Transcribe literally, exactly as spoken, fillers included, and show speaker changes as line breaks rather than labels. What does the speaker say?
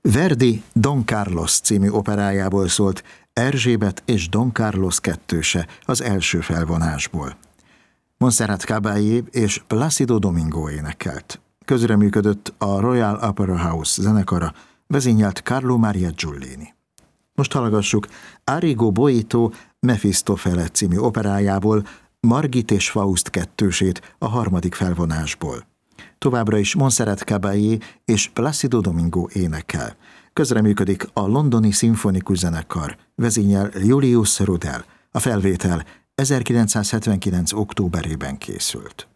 Verdi Don Carlos című operájából szólt Erzsébet és Don Carlos kettőse az első felvonásból. Montserrat Caballé és Plácido Domingo énekelt. Közreműködött a Royal Opera House zenekara, vezényelt Carlo Maria Giulini. Most hallgassuk Arrigo Boito Mefistofele című operájából Margit és Faust kettősét a harmadik felvonásból. Továbbra is Montserrat Caballé és Plácido Domingo énekel. Közreműködik a londoni szimfonikus zenekar, vezényel Julius Rudel. A felvétel ezerkilencszázhetvenkilenc októberében készült.